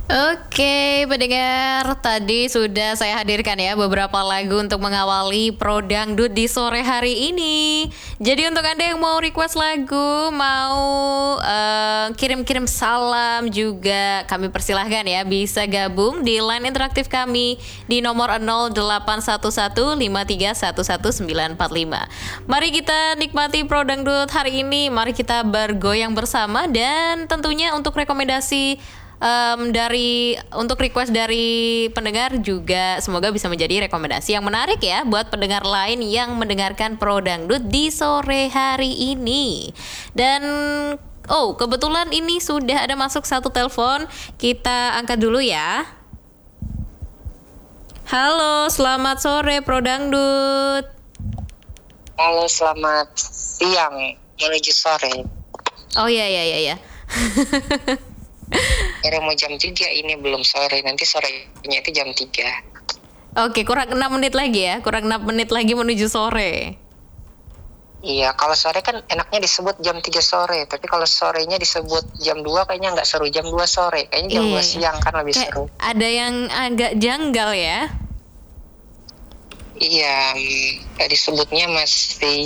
Oke, pendengar, tadi sudah saya hadirkan ya beberapa lagu untuk mengawali Pro Dangdut di sore hari ini. Jadi untuk Anda yang mau request lagu, mau kirim-kirim salam juga kami persilahkan ya, bisa gabung di line interaktif kami di nomor 081153111945. Mari kita nikmati Pro Dangdut hari ini, mari kita bergoyang bersama dan tentunya untuk rekomendasi untuk request dari pendengar juga semoga bisa menjadi rekomendasi yang menarik ya buat pendengar lain yang mendengarkan Pro Dangdut di sore hari ini. Dan kebetulan ini sudah ada masuk satu telepon, kita angkat dulu ya. Halo, selamat sore Pro Dangdut. Halo, selamat siang menuju sore. Oh iya. Kira mau jam 3 ini belum sore, nanti sorenya itu jam 3. Oke, kurang 6 menit lagi ya, kurang 6 menit lagi menuju sore. Iya, kalau sore kan enaknya disebut jam 3 sore, tapi kalau sorenya disebut jam 2 kayaknya nggak seru, jam 2 sore, kayaknya jam 2 siang kan lebih kayak seru. ada yang agak janggal ya. Iya, kayak disebutnya masih,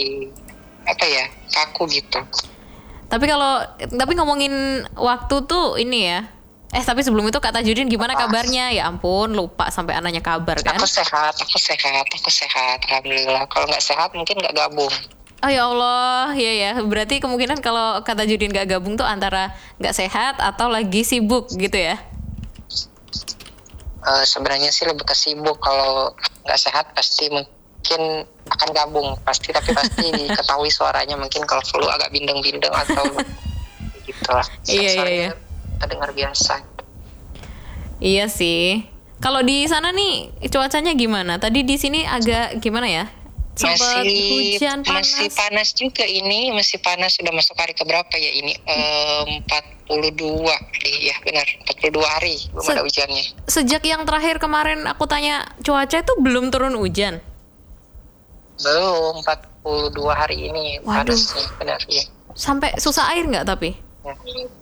kaku gitu. Tapi ngomongin waktu tuh ini ya. Tapi sebelum itu Kak Tajudin gimana kabarnya? Ya ampun, lupa sampai anaknya kabar kan. Aku sehat. Alhamdulillah. Kalau nggak sehat mungkin nggak gabung. Oh ya Allah, ya. Berarti kemungkinan kalau Kak Tajudin nggak gabung tuh antara nggak sehat atau lagi sibuk gitu ya? Sebenarnya sih lebih ke sibuk. Kalau nggak sehat pasti mungkin akan gabung tapi pasti diketahui suaranya, mungkin kalau flu agak bindeng-bindeng atau gitulah. Iya. Terdengar biasa. Iya sih. Kalau di sana nih cuacanya gimana? Tadi di sini agak gimana ya? Sempat hujan panas. Masih panas juga ini, masih panas. Sudah masuk hari keberapa ya ini? 42 ya, benar, 42 hari belum ada hujannya. Sejak yang terakhir kemarin aku tanya cuaca itu belum turun hujan? Belum, 42 hari ini. Waduh. Panasnya, benar ya. Sampai susah air nggak tapi? Ya.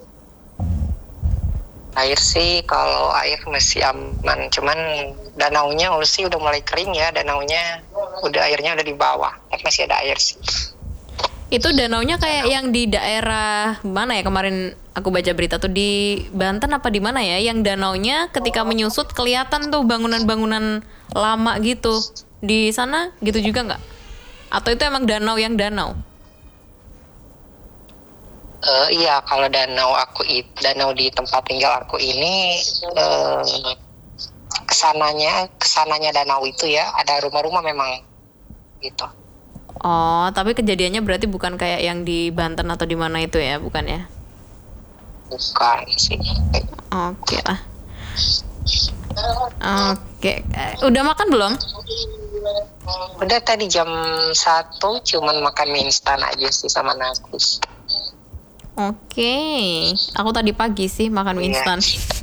Air sih, kalau air masih aman, cuman danaunya sih udah mulai kering ya, airnya udah di bawah, tapi masih ada air sih. Itu danaunya kayak yang di daerah mana ya, kemarin aku baca berita tuh di Banten apa di mana ya, yang danaunya ketika menyusut kelihatan tuh bangunan-bangunan lama gitu. Di sana gitu juga nggak? Atau itu emang danau yang danau? Iya, kalau danau di tempat tinggal aku ini, kesananya danau itu ya, ada rumah-rumah memang gitu. Oh, tapi kejadiannya berarti bukan kayak yang di Banten atau di mana itu ya, bukan ya? Bukan sih. Oke lah. Oke, udah makan belum? Udah tadi jam 1, cuman makan mie instan aja sih sama nasi. Oke, aku tadi pagi sih makan mie instan.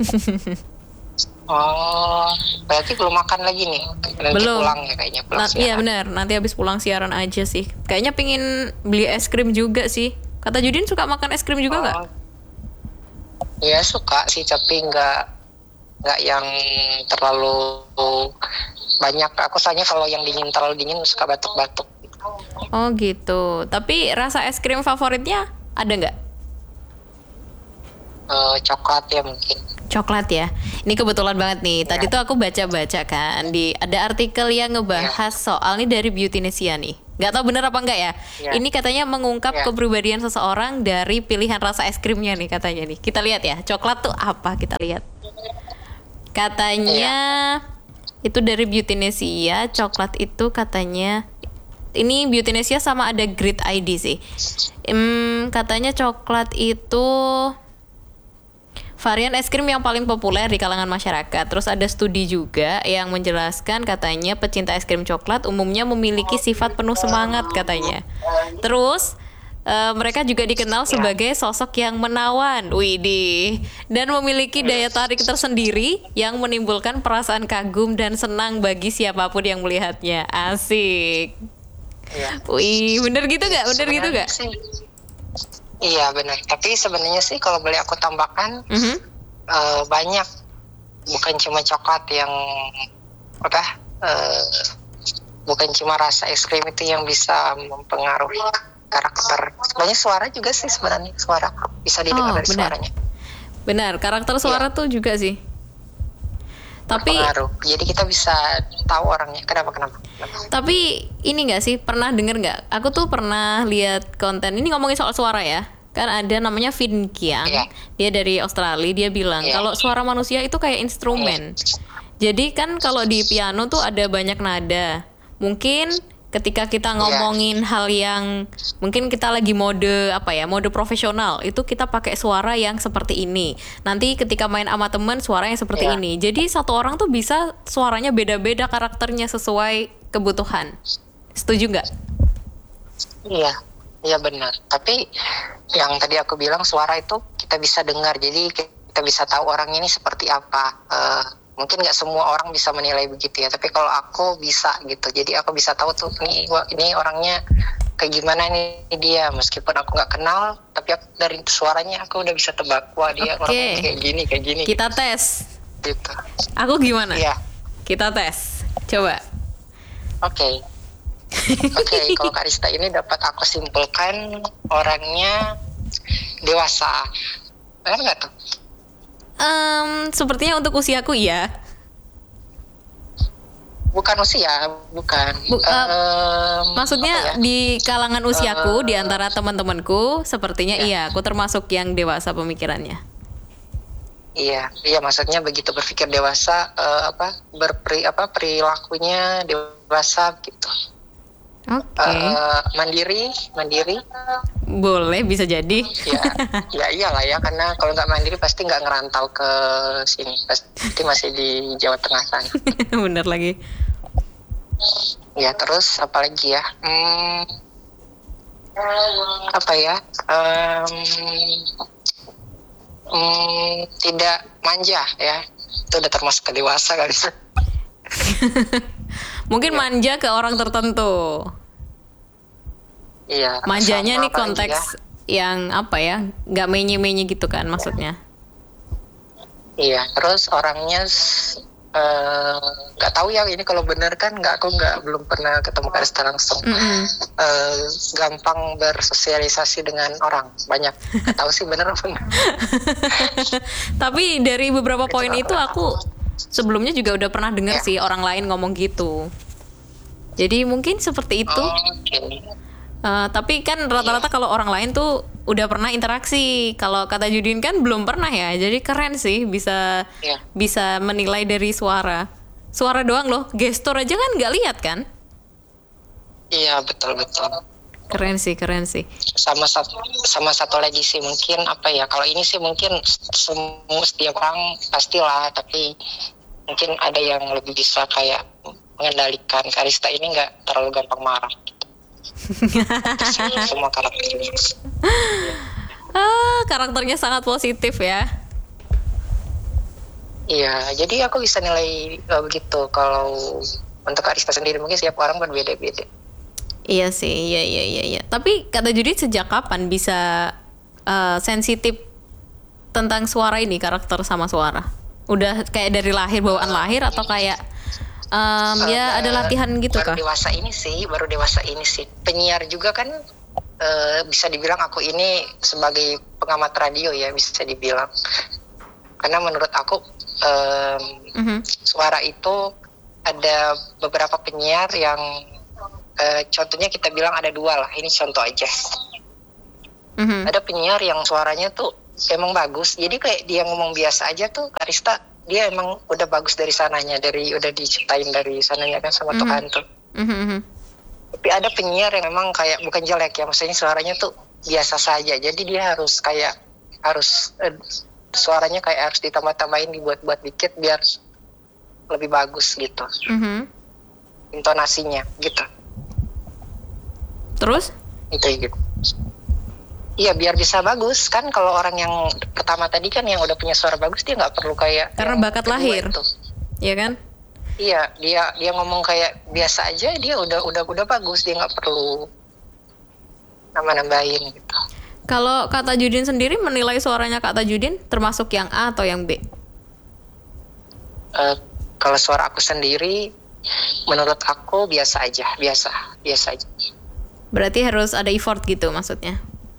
Oh, berarti belum makan lagi nih? Nanti belum. Pulang ya kayaknya. Iya benar, nanti habis pulang siaran aja sih. Kayaknya pingin beli es krim juga sih. Kata Judin suka makan es krim juga nggak? Iya suka sih, tapi nggak yang terlalu banyak. Aku soalnya kalau yang terlalu dingin suka batuk-batuk. Oh gitu. Tapi rasa es krim favoritnya ada nggak? Coklat ya mungkin. Coklat ya. Ini kebetulan banget nih. Tadi tuh aku baca-baca kan ada artikel yang ngebahas soal ini dari Beautynesia nih. Gak tahu bener apa enggak ya. Ini katanya mengungkap kepribadian seseorang dari pilihan rasa es krimnya nih katanya nih. Kita lihat ya. Coklat tuh apa? Kita lihat. Katanya itu dari Beautynesia, coklat itu katanya ini Beautynesia sama ada Grid ID sih. Katanya coklat itu varian es krim yang paling populer di kalangan masyarakat. Terus ada studi juga yang menjelaskan katanya pecinta es krim coklat umumnya memiliki sifat penuh semangat katanya. Terus mereka juga dikenal sebagai sosok yang menawan, widih, dan memiliki daya tarik tersendiri yang menimbulkan perasaan kagum dan senang bagi siapapun yang melihatnya. Asik. Wih, bener gitu nggak? Iya benar. Tapi sebenarnya sih kalau boleh aku tambahkan, banyak, bukan cuma coklat yang apa, bukan cuma rasa es krim itu yang bisa mempengaruhi karakter. Banyak suara juga sih sebenarnya, suara bisa didengar dari benar. suaranya. Benar, karakter suara tuh juga sih. Tapi Berpengaruh. Jadi kita bisa tahu orangnya. Kenapa? Tapi ini nggak sih, pernah denger nggak? Aku tuh pernah lihat konten, ini ngomongin soal suara ya. Kan ada namanya Vin Kiang, dia dari Australia, dia bilang kalau suara manusia itu kayak instrumen. Jadi kan kalau di piano tuh ada banyak nada. Mungkin ketika kita ngomongin hal yang mungkin kita lagi mode profesional, itu kita pakai suara yang seperti ini. Nanti ketika main sama temen suara yang seperti ini. Jadi satu orang tuh bisa suaranya beda-beda karakternya sesuai kebutuhan. Setuju nggak? Iya benar. Tapi yang tadi aku bilang suara itu kita bisa dengar. Jadi kita bisa tahu orang ini seperti apa. Mungkin nggak semua orang bisa menilai begitu ya, tapi kalau aku bisa gitu. Jadi aku bisa tahu tuh ini orangnya kayak gimana nih dia, meskipun aku nggak kenal, tapi dari suaranya aku udah bisa tebak, wah dia orangnya kayak gini. Kita tes. Gitu. Aku gimana? Iya. Kita tes. Coba. Oke, kalau Karista ini dapat aku simpulkan orangnya dewasa. Benar nggak tuh? Sepertinya untuk usiaku iya. Bukan usia, bukan. Maksudnya di kalangan usiaku, di antara teman-temanku, sepertinya iya, aku termasuk yang dewasa pemikirannya. Iya, maksudnya begitu berpikir dewasa, perilakunya dewasa gitu. Oke. Mandiri. Boleh, bisa jadi. Ya iyalah ya, karena kalau nggak mandiri pasti nggak ngerantau ke sini, pasti masih di Jawa Tengah sana. Bener lagi. Ya terus apa lagi ya? Tidak manja ya, itu udah termasuk ke dewasa kali. Mungkin manja ke orang tertentu. Iya. Manjanya nih konteks yang nggak menye-menye gitu kan maksudnya. Iya, terus orangnya nggak tahu ya ini kalau benar kan, aku belum pernah ketemu Karista langsung. Gampang bersosialisasi dengan orang banyak. Nggak tahu sih benar apa enggak. Tapi dari beberapa poin itu aku sebelumnya juga udah pernah dengar sih orang lain ngomong gitu. Jadi mungkin seperti itu. Tapi kan rata-rata kalau orang lain tuh udah pernah interaksi. Kalau kata Judin kan belum pernah ya. Jadi keren sih bisa menilai dari suara. Suara doang loh, gestur aja kan nggak lihat kan? Iya betul. Keren sih. Sama satu lagi sih mungkin kalau ini sih mungkin setiap orang pastilah, tapi mungkin ada yang lebih bisa kayak mengendalikan. Karista ini nggak terlalu gampang marah. Semua karakternya. Karakternya sangat positif ya. Iya, jadi aku bisa nilai begitu. Kalau untuk Karista sendiri mungkin setiap orang berbeda-beda. Iya sih, iya. Tapi kata Judit sejak kapan bisa sensitif tentang suara ini, karakter sama suara? Udah kayak dari lahir, bawaan lahir atau kayak ada latihan gitu kah? Baru dewasa ini sih. Penyiar juga kan bisa dibilang aku ini sebagai pengamat radio ya, bisa dibilang. Karena menurut aku suara itu ada beberapa penyiar yang contohnya kita bilang ada dua lah, ini contoh aja. Ada penyiar yang suaranya tuh emang bagus, jadi kayak dia ngomong biasa aja tuh Karista, dia emang udah bagus dari sananya, udah diciptain dari sananya kan sama Tuhan tuh. Tapi ada penyiar yang memang kayak bukan jelek ya, maksudnya suaranya tuh biasa saja, jadi dia harus suaranya kayak harus ditambah-tambahin, dibuat-buat dikit biar lebih bagus gitu. Intonasinya gitu. Terus? Itu gitu. Iya, biar bisa bagus kan. Kalau orang yang pertama tadi kan yang udah punya suara bagus, dia nggak perlu kayak karena bakat lahir, iya kan? Iya, dia ngomong kayak biasa aja, dia udah bagus, dia nggak perlu nambah-nambahin gitu. Kalau Kak Tajudin sendiri menilai suaranya Kak Tajudin termasuk yang A atau yang B? Kalau suara aku sendiri, menurut aku biasa aja. Berarti harus ada effort gitu maksudnya?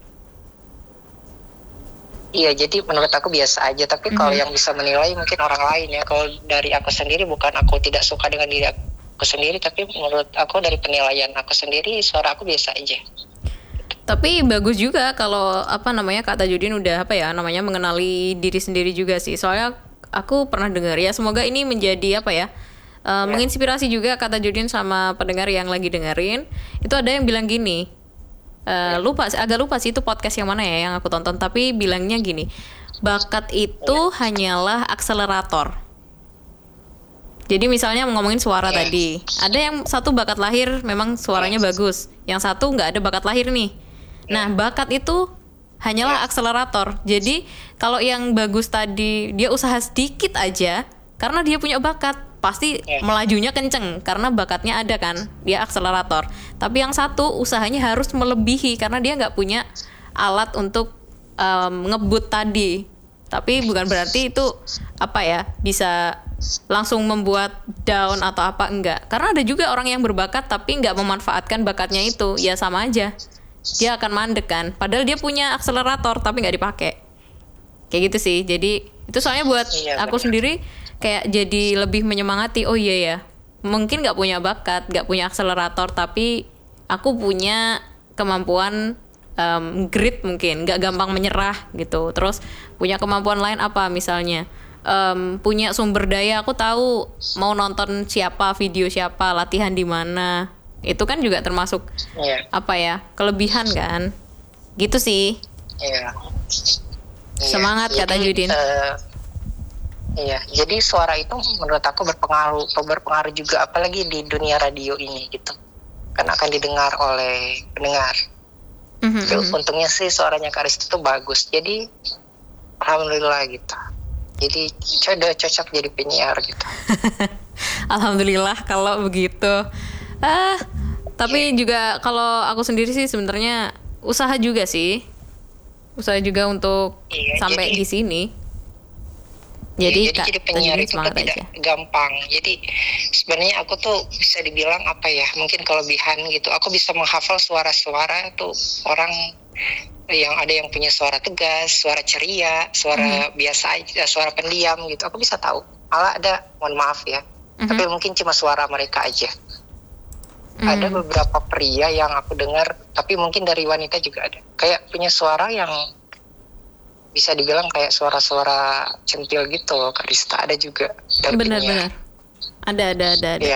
Iya, jadi menurut aku biasa aja. Tapi kalau yang bisa menilai mungkin orang lain ya. Kalau dari aku sendiri, bukan aku tidak suka dengan diri aku sendiri, tapi menurut aku dari penilaian aku sendiri, suara aku biasa aja. Tapi bagus juga kalau Kak Tajudin udah mengenali diri sendiri juga sih. Soalnya aku pernah dengar ya, semoga ini menjadi menginspirasi juga Kak Tajudin sama pendengar yang lagi dengerin. Itu ada yang bilang gini, agak lupa sih itu podcast yang mana ya yang aku tonton, tapi bilangnya gini, bakat itu hanyalah akselerator. Jadi misalnya ngomongin suara tadi, ada yang satu bakat lahir memang suaranya bagus, yang satu nggak ada bakat lahir nih. Nah, bakat itu hanyalah akselerator. Jadi kalau yang bagus tadi dia usaha sedikit aja, karena dia punya bakat, pasti melajunya kenceng karena bakatnya ada kan, dia akselerator. Tapi yang satu usahanya harus melebihi karena dia nggak punya alat untuk ngebut tadi. Tapi bukan berarti itu bisa langsung membuat down atau enggak. Karena ada juga orang yang berbakat tapi nggak memanfaatkan bakatnya itu, ya sama aja. Dia akan mandek kan, padahal dia punya akselerator tapi nggak dipakai. Kayak gitu sih. Jadi itu soalnya buat aku sendiri kayak jadi lebih menyemangati. Oh iya ya, mungkin nggak punya bakat, nggak punya akselerator, tapi aku punya kemampuan grit, mungkin nggak gampang menyerah gitu. Terus punya kemampuan lain misalnya punya sumber daya, aku tahu mau nonton siapa, video siapa, latihan di mana. Itu kan juga termasuk kelebihan kan, gitu sih. Semangat Kak Tajudin. Jadi suara itu menurut aku berpengaruh juga, apalagi di dunia radio ini gitu, kan akan didengar oleh pendengar. Untungnya sih suaranya Kak Risti itu bagus, jadi alhamdulillah gitu. Jadi cocok jadi penyiar gitu. Alhamdulillah kalau begitu. Tapi juga kalau aku sendiri sih sebenarnya usaha juga untuk sampai di sini. Jadi penyiar itu tidak gampang. Jadi sebenarnya aku tuh bisa dibilang mungkin kelebihan gitu. Aku bisa menghafal suara-suara tuh orang yang ada yang punya suara tegas, suara ceria, suara biasa aja, suara pendiam gitu. Aku bisa tahu. Malah ada, mohon maaf ya, tapi mungkin cuma suara mereka aja. Ada beberapa pria yang aku dengar, tapi mungkin dari wanita juga ada. Kayak punya suara yang bisa dibilang kayak suara-suara centil gitu loh, Kak Rista. Ada juga. Benar-benar. Ada. Iya,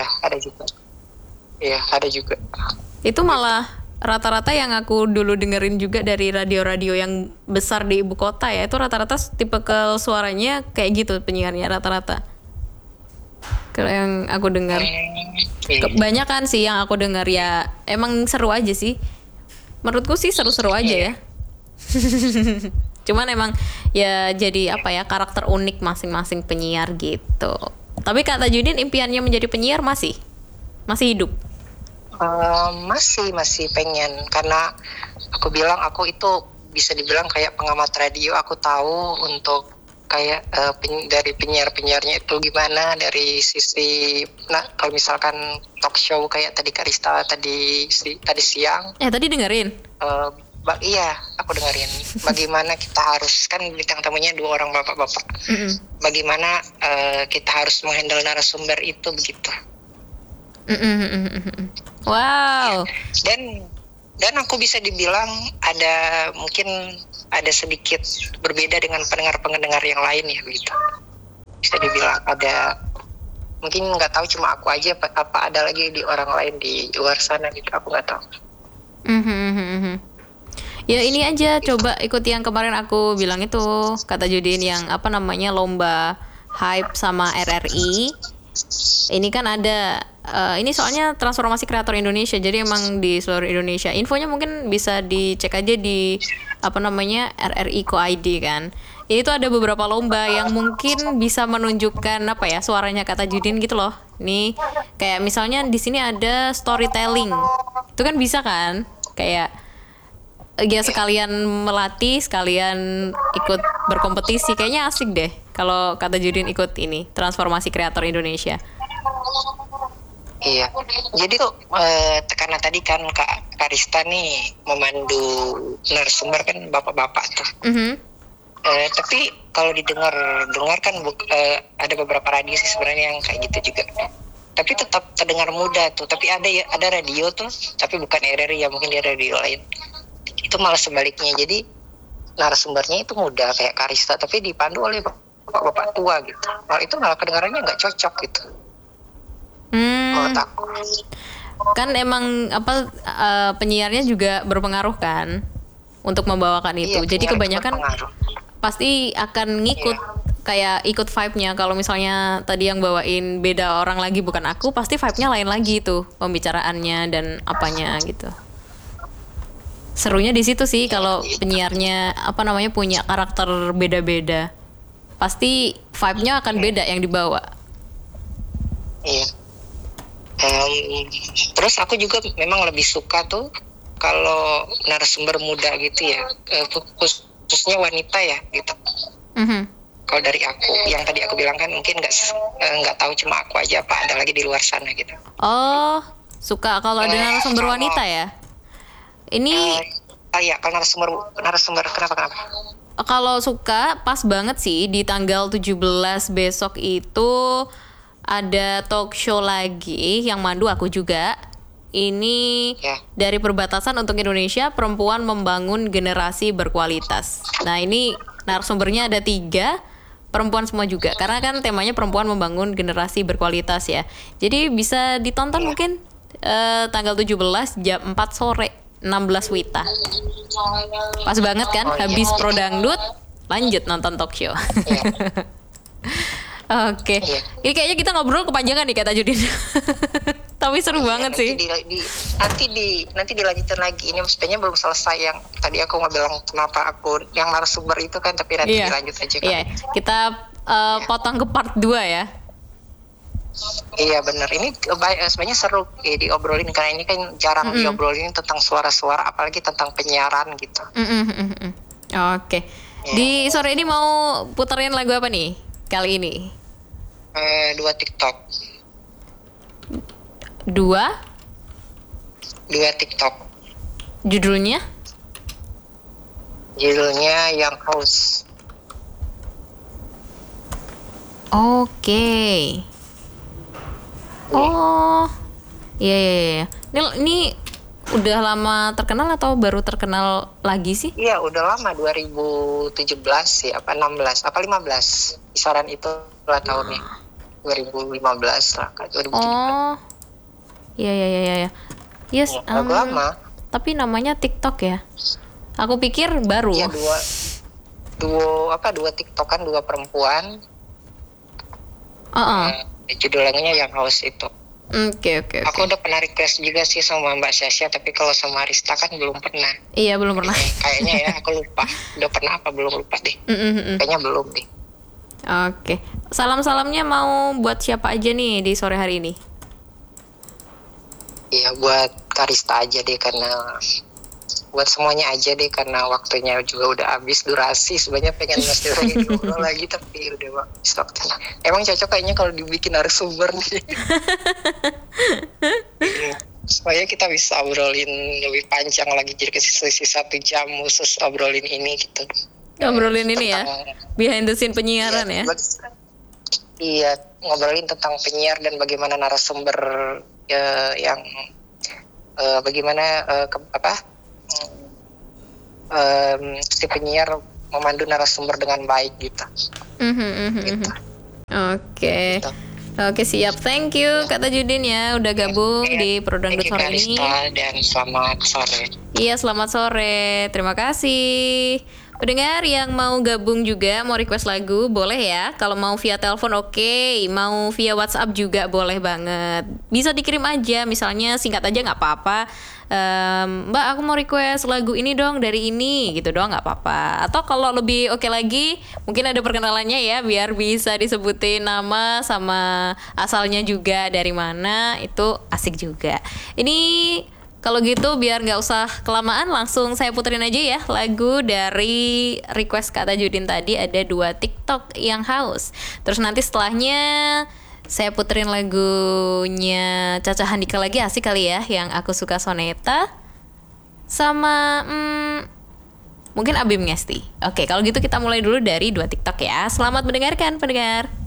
ada juga. Itu malah rata-rata yang aku dulu dengerin juga dari radio-radio yang besar di ibu kota ya, itu rata-rata tipe suaranya kayak gitu penyiarnya rata-rata. Kalau yang aku dengar, kebanyakan sih yang aku dengar ya emang seru aja sih. Menurutku sih seru-seru aja ya. Cuman emang ya jadi karakter unik masing-masing penyiar gitu. Tapi Kak Tajudin impiannya menjadi penyiar masih hidup? Masih pengen, karena aku bilang aku itu bisa dibilang kayak pengamat radio. Aku tahu untuk kayak dari penyiarnya itu gimana, dari sisi kalau misalkan talk show kayak tadi Kak Rista tadi siang. Tadi dengerin? Iya, aku dengerin. Bagaimana kita harus, kan bintang tamunya 2 orang bapak-bapak. Bagaimana kita harus menghandle narasumber itu begitu. Wow. Dan aku bisa dibilang mungkin ada sedikit berbeda dengan pendengar yang lain ya begitu. Bisa dibilang ada, mungkin nggak tahu cuma aku aja apa ada lagi di orang lain di luar sana gitu, aku nggak tahu. Ya ini aja, coba ikuti yang kemarin aku bilang itu, Kak Tajudin, yang lomba hype sama RRI. Ini kan ada ini soalnya transformasi kreator Indonesia, jadi emang di seluruh Indonesia. Infonya mungkin bisa dicek aja di RRI Co.id kan. Ini tuh ada beberapa lomba yang mungkin bisa menunjukkan suaranya Kak Tajudin gitu loh. Nih kayak misalnya di sini ada storytelling, itu kan bisa kan, kayak ya sekalian melatih, sekalian ikut berkompetisi. Kayaknya asik deh kalau kata Judin ikut ini transformasi kreator Indonesia. Iya, jadi tuh karena tadi kan Kak Karista nih memandu narasumber kan bapak-bapak tuh. Tapi kalau dengar kan ada beberapa radio sih sebenarnya yang kayak gitu juga. Tapi tetap terdengar muda tuh. Tapi ada radio tuh, tapi bukan RRI ya, mungkin di radio lain. Itu malah sebaliknya. Jadi narasumbernya itu muda kayak Karista, tapi dipandu oleh bapak-bapak tua gitu. Kalau itu malah kedengarannya nggak cocok gitu. Kan emang penyiarnya juga berpengaruh kan untuk membawakan itu. Jadi kebanyakan pasti akan ngikut kayak ikut vibe-nya. Kalau misalnya tadi yang bawain beda orang lagi bukan aku, pasti vibe-nya lain lagi tuh pembicaraannya dan apanya gitu. Serunya di situ sih kalau penyiarnya punya karakter beda-beda. Pasti vibe-nya akan beda yang dibawa. Iya. Terus aku juga memang lebih suka tuh kalau narasumber muda gitu ya, khususnya wanita ya gitu. Kalau dari aku, yang tadi aku bilang kan mungkin nggak tahu cuma aku aja, apa ada lagi di luar sana gitu. Oh, suka kalau ada narasumber wanita ya? Ini ya kalau narasumber kenapa? Kalau suka pas banget sih di tanggal 17 besok itu ada talk show lagi yang mandu aku juga. Ini dari Perbatasan untuk Indonesia, Perempuan Membangun Generasi Berkualitas. Nah ini narasumbernya ada 3 perempuan semua juga, karena kan temanya perempuan membangun generasi berkualitas ya. Jadi bisa ditonton mungkin tanggal 17 jam 4 sore 16 Wita. Pas banget kan, habis Pro Dangdut lanjut nonton talk show. Oke. Ini kayaknya kita ngobrol kepanjangan nih kata Judin. Tapi seru banget sih. Nanti dilanjutin lagi. Ini sebenarnya belum selesai yang tadi aku nggak bilang kenapa aku yang narasumber itu kan, tapi nanti dilanjut aja kan. Iya, kita potong ke part 2 ya. Iya benar. Ini sebenarnya seru diobrolin karena ini kan jarang diobrolin tentang suara-suara, apalagi tentang penyiaran gitu. Oke. Di sore ini mau puterin lagu apa nih kali ini? 2 TikTok. 2 TikTok. Judulnya Young House. Oke. Oh, iya. Ini udah lama terkenal atau baru terkenal lagi sih? Iya, udah lama, 2017 sih, 16 apa 15. Kisaran itu lah tahunnya. 2015 lah, 2017. Oh. Iya. Yes, lagu lama. Tapi namanya TikTok ya. Aku pikir baru. Iya, dua TikTok kan, 2 perempuan. Judul lagunya Young House itu. Oke. Aku udah pernah request juga sih sama Mbak Sasha, tapi kalau sama Rista kan belum pernah. Iya, belum pernah. Kayaknya ya, aku lupa. Udah pernah apa belum, lupa deh. Kayaknya belum deh. Oke. Salam-salamnya mau buat siapa aja nih di sore hari ini? Iya, buat Karista aja deh, karena buat semuanya aja deh, karena waktunya juga udah habis durasi. Sebenarnya pengen mesti lagi ngobrol lagi, tapi udah habis waktunya. Emang cocok kayaknya kalau dibikin narasumber nih. Supaya kita bisa obrolin lebih panjang lagi, jadi sisa 1 jam khusus obrolin ini gitu. Ngobrolin ini ya, behind the scene penyiaran ya. Iya, ngobrolin tentang penyiar dan bagaimana narasumber yang bagaimana si penyiar memandu narasumber dengan baik gitu. Gitu. Oke. Gitu. Oke, siap. Thank you Kata Judin ya udah gabung di Pro Dangdut sore ini. Dan selamat sore. Iya, selamat sore. Terima kasih. Pendengar yang mau gabung juga, mau request lagu, boleh ya. Kalau mau via telepon oke, mau via WhatsApp juga boleh banget. Bisa dikirim aja, misalnya singkat aja nggak apa-apa. Mbak, aku mau request lagu ini dong dari ini, gitu doang nggak apa-apa. Atau kalau lebih oke lagi, mungkin ada perkenalannya ya, biar bisa disebutin nama sama asalnya juga dari mana, itu asik juga. Ini kalau gitu biar nggak usah kelamaan, langsung saya puterin aja ya lagu dari request Kak Tajudin tadi. Ada 2 TikTok yang haus. Terus nanti setelahnya saya puterin lagunya Caca Handika lagi, asik kali ya, yang Aku Suka Soneta. Sama mungkin Abim Ngesti. Oke, kalau gitu kita mulai dulu dari 2 TikTok ya. Selamat mendengarkan pendengar.